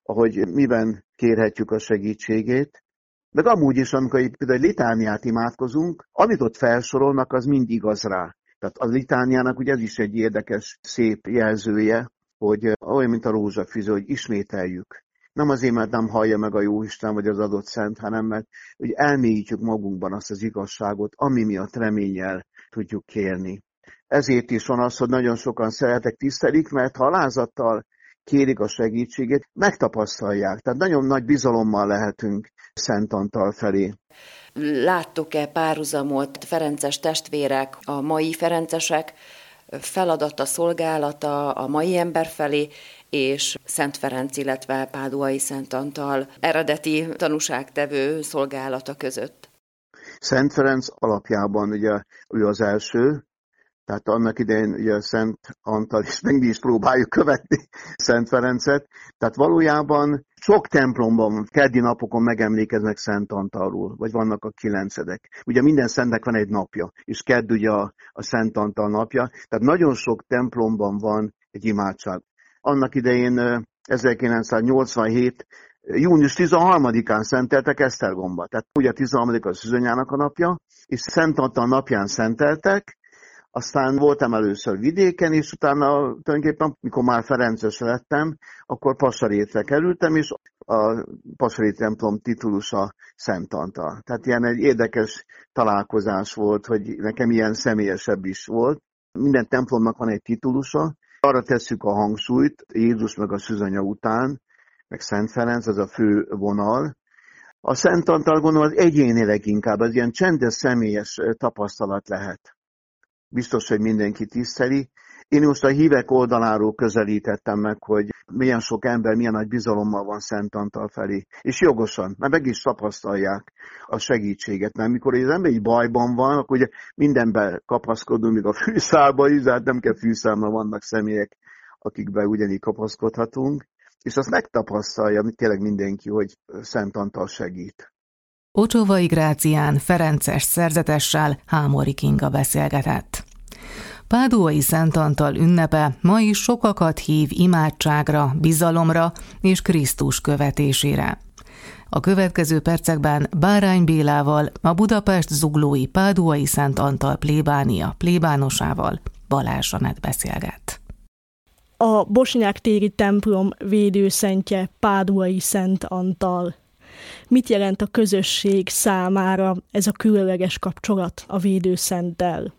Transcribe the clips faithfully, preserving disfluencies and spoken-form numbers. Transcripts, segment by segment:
ahogy miben kérhetjük a segítségét, meg amúgy is, amikor például egy litániát imádkozunk, amit ott felsorolnak, az mind igaz rá. Tehát a litániának ugye ez is egy érdekes, szép jelzője, hogy olyan, mint a rózsafűző, hogy ismételjük. Nem azért, mert nem hallja meg a Jóisten vagy az adott szent, hanem mert hogy elmélyítjük magunkban azt az igazságot, ami miatt reménnyel tudjuk kérni. Ezért is van az, hogy nagyon sokan szeretek, tisztelik, mert ha alázattal kérik a segítségét, megtapasztalják. Tehát nagyon nagy bizalommal lehetünk Szent Antal felé. Láttuk-e párhuzamot ferences testvérek, a mai ferencesek feladata, szolgálata a mai ember felé, és Szent Ferenc, illetve Páduai Szent Antal eredeti tanúságtevő szolgálata között? Szent Ferenc alapjában ugye ő az első, tehát annak idején ugye Szent Antal, és meg mi is próbáljuk követni Szent Ferencet. Tehát valójában sok templomban, keddi napokon megemlékeznek Szent Antalról, vagy vannak a kilencedek. Ugye minden szentnek van egy napja, és kedd ugye a, a Szent Antal napja. Tehát nagyon sok templomban van egy imádság. Annak idején ezerkilencszáznyolcvanhét június tizenharmadikán szenteltek Esztergomba. Tehát ugye a tizenharmadik a Szűzanyának a napja, és Szent Antal napján szenteltek. Aztán voltam először vidéken, és utána tulajdonképpen, mikor már ferences lettem, akkor Passarétre kerültem, és a Passarét templom titulusa Szent Antal. Tehát ilyen egy érdekes találkozás volt, hogy nekem ilyen személyesebb is volt. Minden templomnak van egy titulusa, arra tesszük a hangsúlyt, Jézus meg a Szűzanya után, meg Szent Ferenc, az a fő vonal. A Szent Antal gondolom az egyénileg inkább, az ilyen csendes, személyes tapasztalat lehet. Biztos, hogy mindenki tiszteli. Én most a hívek oldaláról közelítettem meg, hogy milyen sok ember, milyen nagy bizalommal van Szent Antal felé. És jogosan, mert meg is tapasztalják a segítséget. Mert mikor az ember egy bajban van, akkor ugye mindenben kapaszkodunk, még a fűszálba is, de hát nem kell fűszálban, vannak személyek, akikben ugyanígy kapaszkodhatunk. És azt megtapasztalja tényleg mindenki, hogy Szent Antal segít. Ocsovai Grácián ferences szerzetessel Hámori Kinga beszélgetett. Páduai Szent Antal ünnepe ma is sokakat hív imádságra, bizalomra és Krisztus követésére. A következő percekben Bárány Bélával, a Budapest Zuglói Páduai Szent Antal plébánia plébánosával Balázs Anett beszélget. A Bosnyák téri templom védőszentje Páduai Szent Antal. Mit jelent a közösség számára ez a különleges kapcsolat a védőszenttel?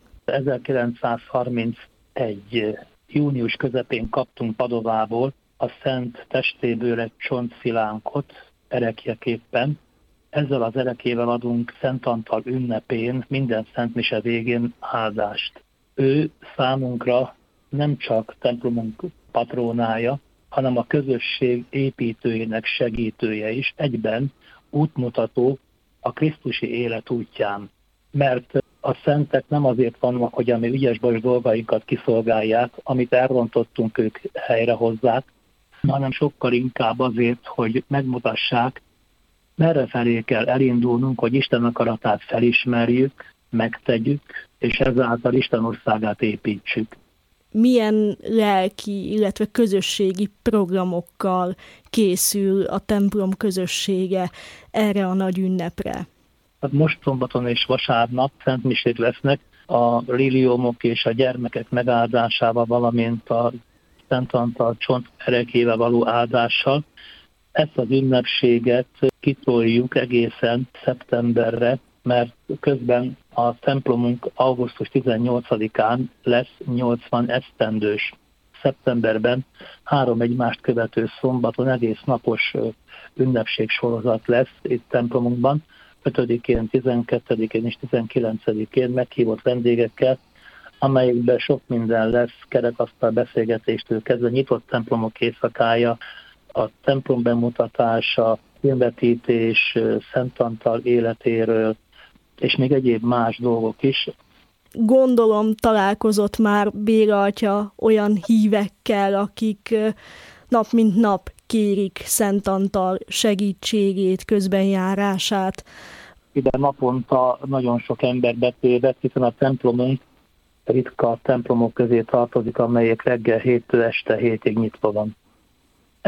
ezerkilencszázharmincegy. június közepén kaptunk Padovából a szent testéből egy csontszilánkot erekjeképpen. Ezzel az erekével adunk Szent Antal ünnepén minden szentmise végén áldást. Ő számunkra nem csak templomunk patrónája, hanem a közösség építőjének segítője is, egyben útmutató a krisztusi élet útján. Mert a szentek nem azért vannak, hogy a mi ügyes-bajos dolgainkat kiszolgálják, amit elrontottunk, ők helyrehozzák, hanem sokkal inkább azért, hogy megmutassák, merre felé kell elindulnunk, hogy Isten akaratát felismerjük, megtegyük, és ezáltal Isten országát építsük. Milyen lelki, illetve közösségi programokkal készül a templom közössége erre a nagy ünnepre? Hát most szombaton és vasárnap szentmisét lesznek a liliomok és a gyermekek megáldásával, valamint a Szent Antal csont erekével való áldással. Ezt az ünnepséget kitoljuk egészen szeptemberre, mert közben a templomunk augusztus tizennyolcadikán lesz nyolcvan esztendős. Szeptemberben három egymást követő szombaton egész napos ünnepségsorozat lesz itt templomunkban, ötödikén, tizenkettedikén és tizenkilencedikén meghívott vendégekkel, amelyekben sok minden lesz, kerekasztal beszélgetéstől kezdve, nyitott templomok éjszakája, a templom bemutatása, filmvetítés, Szent Antal életéről, és még egyéb más dolgok is. Gondolom találkozott már Béla atya olyan hívekkel, akik nap mint nap kérik Szent Antal segítségét, közbenjárását. Ide naponta nagyon sok ember betévet, hiszen a templomunk ritka templomok közé tartozik, amelyek reggel héttől este hétig nyitva van.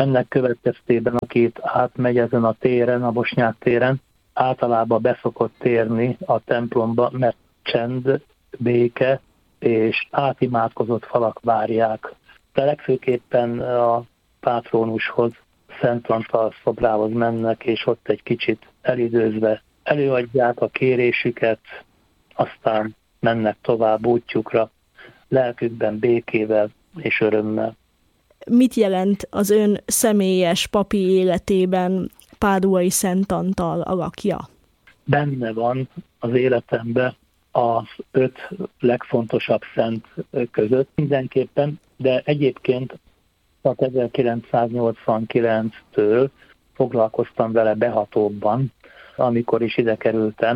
Ennek következtében, akit átmegy ezen a téren, a Bosnyák téren, általában beszokott térni a templomba, mert csend, béke és átimádkozott falak várják. De legfőképpen a pátrónushoz, Szent Antal szobrához mennek, és ott egy kicsit elidőzve előadják a kérésüket, aztán mennek tovább útjukra, lelkükben békével és örömmel. Mit jelent az ön személyes papi életében Páduai Szent Antal alakja? Benne van az életemben az öt legfontosabb szent között mindenképpen, de egyébként csak ezerkilencszáznyolcvankilenctől foglalkoztam vele behatóbban, amikor is ide kerültem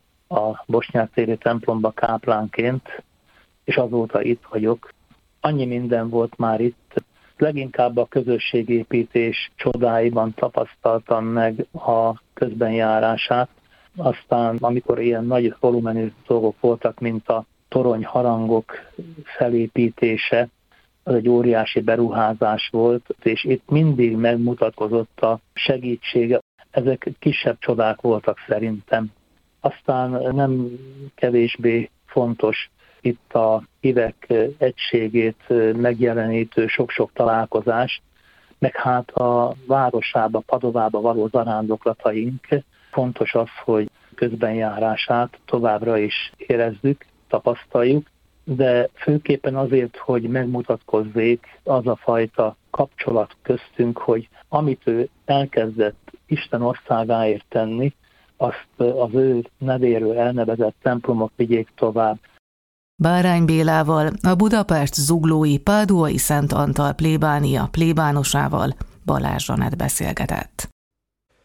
a Bosnyák-téri templomba káplánként, és azóta itt vagyok. Annyi minden volt már itt, leginkább a közösségépítés csodáiban tapasztaltam meg a közbenjárását. Aztán, amikor ilyen nagy volumenű dolgok voltak, mint a toronyharangok felépítése, az egy óriási beruházás volt, és itt mindig megmutatkozott a segítsége. Ezek kisebb csodák voltak szerintem. Aztán nem kevésbé fontos itt a hívek egységét megjelenítő sok-sok találkozás, meg hát a városába, Padovába való zarándoklataink. Fontos az, hogy közbenjárását továbbra is érezzük, tapasztaljuk, de főképpen azért, hogy megmutatkozzék az a fajta kapcsolat köztünk, hogy amit ő elkezdett Isten országáért tenni, azt az ő nevéről elnevezett templomok vigyék tovább. Bárány Bélával, a Budapest zuglói Páduai Szent Antal plébánia plébánosával Balázs Zsanett beszélgetett.